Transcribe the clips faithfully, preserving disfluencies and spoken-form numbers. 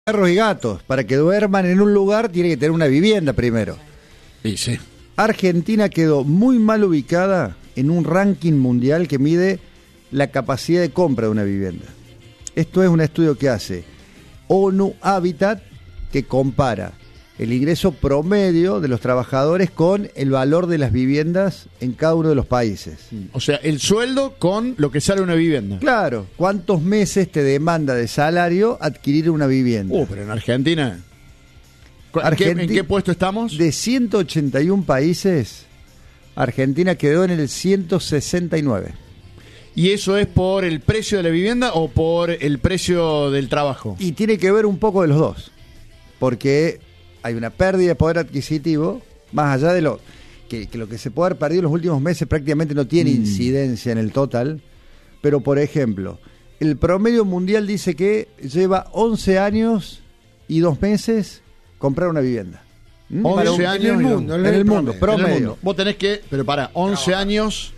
Perros y gatos, para que duerman en un lugar tiene que tener una vivienda primero. Y sí. Argentina quedó muy mal ubicada en un ranking mundial que mide la capacidad de compra de una vivienda. Esto es un estudio que hace ONU Habitat, que compara el ingreso promedio de los trabajadores con el valor de las viviendas en cada uno de los países. O sea, el sueldo con lo que sale una vivienda. Claro, ¿cuántos meses te demanda de salario adquirir una vivienda? Uh, pero en Argentina... ¿En, Argenti- qué, ¿En qué puesto estamos? De ciento ochenta y uno países, Argentina quedó en el ciento sesenta y nueve. ¿Y eso es por el precio de la vivienda o por el precio del trabajo? Y tiene que ver un poco de los dos, porque hay una pérdida de poder adquisitivo, más allá de lo que, que lo que se puede haber perdido en los últimos meses prácticamente no tiene mm. incidencia en el total, pero por ejemplo, el promedio mundial dice que lleva once años y dos meses comprar una vivienda. ¿Mm? once años en el mundo, en el mundo, promedio. En el mundo. Vos tenés que, pero para, once años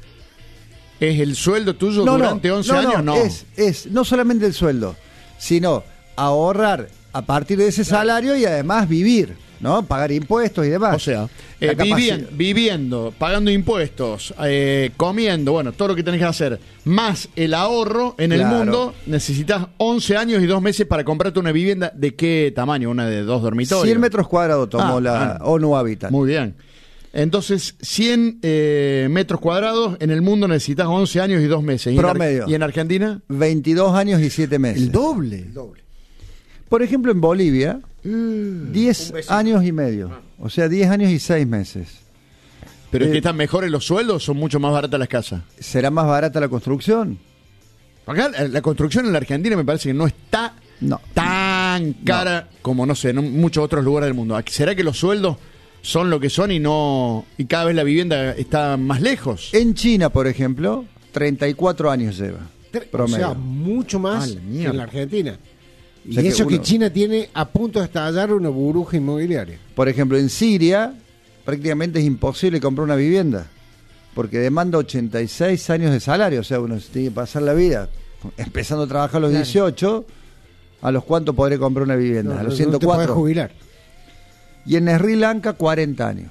es el sueldo tuyo no, durante no, once no, años, no. Es, es no solamente el sueldo, sino ahorrar a partir de ese salario y además vivir, ¿no? Pagar impuestos y demás. O sea, eh, viviendo, viviendo, pagando impuestos, eh, comiendo, bueno, todo lo que tenés que hacer, más el ahorro en claro. el mundo, necesitas once años y dos meses para comprarte una vivienda. ¿De qué tamaño? ¿Una de dos dormitorios? cien metros cuadrados tomó ah, la ah, ONU Habitat. Muy bien. Entonces, cien eh, metros cuadrados en el mundo necesitas once años y dos meses. ¿Y promedio. En, ¿Y en Argentina? veintidós años y siete meses. El doble. El doble. Por ejemplo, en Bolivia, mm, diez años y medio. O sea, diez años y seis meses. ¿Pero eh, es que están mejores los sueldos o son mucho más baratas las casas? ¿Será más barata la construcción? Acá la construcción en la Argentina me parece que no está no. tan cara no. como, no sé, en muchos otros lugares del mundo. ¿Será que los sueldos son lo que son y no y cada vez la vivienda está más lejos? En China, por ejemplo, treinta y cuatro años lleva. Promedio. O sea, mucho más ah, que en la Argentina. O sea y eso que, uno, que China tiene a punto de estallar una burbuja inmobiliaria. Por ejemplo, en Siria prácticamente es imposible comprar una vivienda, porque demanda ochenta y seis años de salario. O sea, uno tiene que pasar la vida empezando a trabajar a los claro. dieciocho, ¿a los cuántos podré comprar una vivienda? No, a los no, ciento cuatro. No te podés jubilar. Y en Sri Lanka, cuarenta años.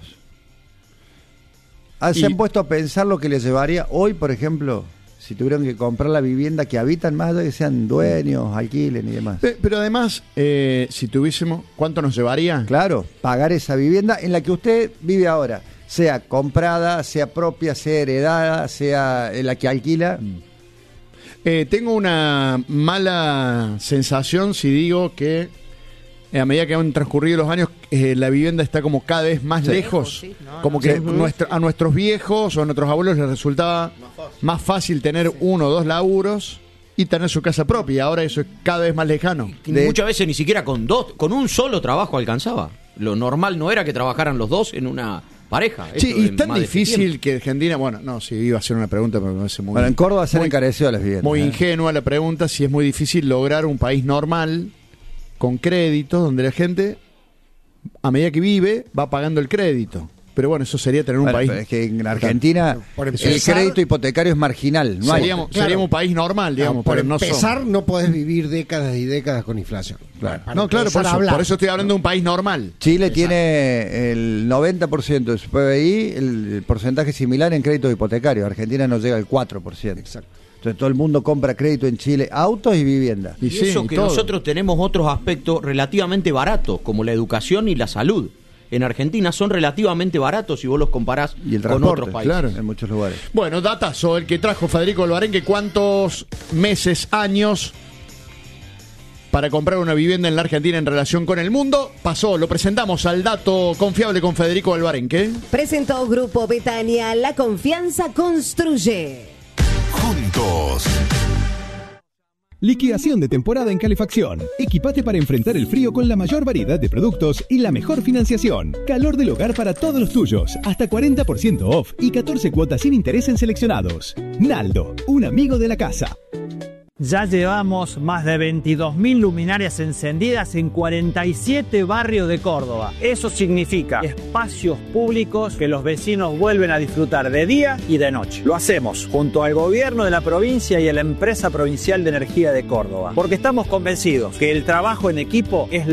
¿Se y... han puesto a pensar lo que les llevaría hoy, por ejemplo, si tuvieran que comprar la vivienda que habitan, más allá de que sean dueños, alquilen y demás? Pero además, eh, si tuviésemos, ¿cuánto nos llevaría? Claro, pagar esa vivienda en la que usted vive ahora, sea comprada, sea propia, sea heredada, sea la que alquila. Eh, tengo una mala sensación si digo que eh, a medida que han transcurrido los años, eh, la vivienda está como cada vez más sí. lejos. Sí, no, como no, que sí. nuestro, a nuestros viejos o a nuestros abuelos les resultaba más fácil, más fácil tener sí. uno o dos laburos y tener su casa propia. Y ahora eso es cada vez más lejano. Y de... Muchas veces ni siquiera con dos, con un solo trabajo alcanzaba. Lo normal no era que trabajaran los dos en una pareja. Sí, y es tan difícil que Argentina, bueno, no, sí, iba a hacer una pregunta, pero me parece muy... Bueno, en Córdoba se han encarecido las viviendas. Muy ¿eh? ingenua la pregunta, si es muy difícil lograr un país normal, con crédito, donde la gente, a medida que vive, va pagando el crédito. Pero bueno, eso sería tener un bueno, país... Es que en Argentina por empezar, el crédito hipotecario es marginal. No seríamos, hay. Claro. seríamos un país normal, digamos. No, por pero empezar, no, no podés vivir décadas y décadas con inflación. Claro. No, claro, por eso, por eso estoy hablando de un país normal. Chile Exacto. tiene el noventa por ciento de su P B I, el, el porcentaje similar en crédito hipotecario. Argentina no llega al cuatro por ciento. Exacto. Entonces todo el mundo compra crédito en Chile, autos y vivienda. Y, y sí, eso y que todo. Nosotros tenemos otros aspectos relativamente baratos, como la educación y la salud. En Argentina son relativamente baratos si vos los comparás y el con otros países. Claro, en muchos lugares. Bueno, datazo, el que trajo Federico Alvarenque, ¿cuántos meses, años para comprar una vivienda en la Argentina en relación con el mundo? Pasó, lo presentamos al dato confiable con Federico Alvarenque. Presentó Grupo Betania, la confianza construye. Juntos. Liquidación de temporada en calefacción. Equipate para enfrentar el frío con la mayor variedad de productos y la mejor financiación. Calor del hogar para todos los tuyos. Hasta cuarenta por ciento off y catorce cuotas sin interés en seleccionados. Naldo, un amigo de la casa. Ya llevamos más de veintidós mil luminarias encendidas en cuarenta y siete barrios de Córdoba. Eso significa espacios públicos que los vecinos vuelven a disfrutar de día y de noche. Lo hacemos junto al gobierno de la provincia y a la empresa provincial de energía de Córdoba, porque estamos convencidos que el trabajo en equipo es